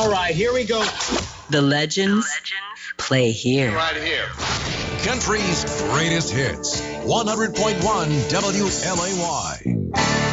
All right, here we go. The legends play here. Right here. Country's greatest hits. 100.1 WLAY.